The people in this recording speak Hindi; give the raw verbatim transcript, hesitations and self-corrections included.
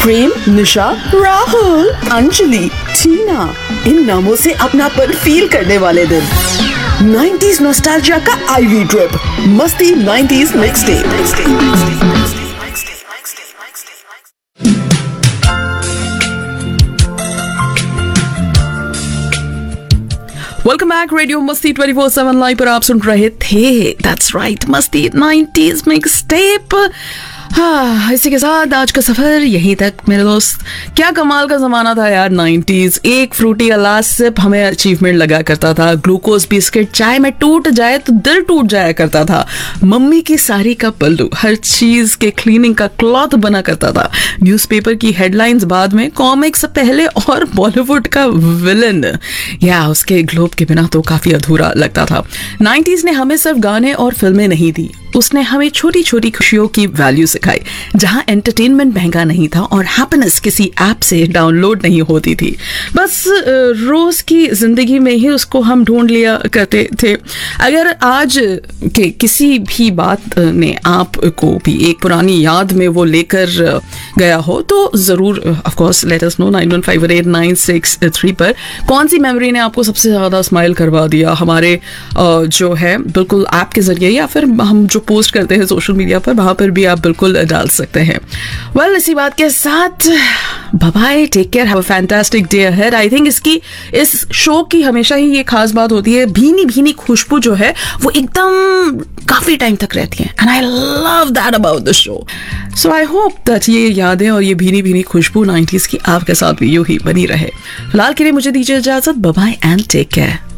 प्रेम, निशा, राहुल, अंजलि, टीना, इन नामों से अपनापन फील करने वाले दिन। नाइंटीज़ नॉस्टैल्जिया का आईवी ट्रिप, मस्ती nineties mixtape. Welcome back, radio मस्ती ट्वेंटी फोर सेवन लाइव पर आप सुन रहे थे दैट्स राइट मस्ती नाइंटीज़ मिक्सटेप। हाँ, इसी के साथ आज का सफर यहीं तक मेरे दोस्त। क्या कमाल का जमाना था यार नाइंटीज़। एक फ्रूटी का लास्ट सिप हमें अचीवमेंट लगा करता था। ग्लूकोज बिस्किट चाय में टूट जाए तो दिल टूट जाया करता था। मम्मी की साड़ी का पल्लू हर चीज के क्लीनिंग का क्लॉथ बना करता था। न्यूज़पेपर की हेडलाइंस बाद में, कॉमिक्स पहले और बॉलीवुड का विलन या उसके ग्लोब के बिना तो काफी अधूरा लगता था। नाइंटीज़ ने हमें सिर्फ गाने और फिल्में नहीं दी, उसने हमें छोटी छोटी खुशियों की वैल्यू सिखाई, जहां एंटरटेनमेंट महंगा नहीं था और हैप्पीनेस किसी ऐप से डाउनलोड नहीं होती थी। बस रोज की जिंदगी में ही उसको हम ढूंढ लिया करते थे। अगर आज के किसी भी बात ने आपको भी एक पुरानी याद में वो लेकर गया हो तो जरूर of course let us know nine one five eight nine six three पर कौन सी मेमोरी ने आपको सबसे ज्यादा स्माइल करवा दिया हमारे जो है बिल्कुल ऐप के जरिए, या फिर हम जो पोस्ट करते हैं सोशल मीडिया पर वहां पर भी आप बिल्कुल डाल सकते हैं। वेल well, इसी बात के साथ bye bye, take care, have a fantastic day ahead. I think इसकी इस शो की हमेशा ही ये खास बात होती है, भीनी भीनी खुशबू जो है वो एकदम काफी टाइम तक रहती है and I love that about the show. So I hope that ये यादें और ये भीनी भीनी खुशबू नाइंटीज़ की आपके साथ भी यूं ही बनी रहे। फिलहाल के लिए मुझे दीजिए इजाजत, bye bye and take care.